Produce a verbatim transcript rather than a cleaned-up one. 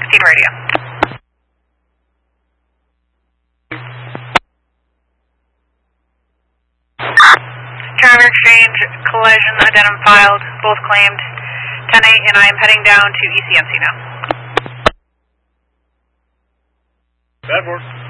sixteen radio. Driver exchange, collision identified, both claimed, ten eight, and I am heading down to E C M C now. That works.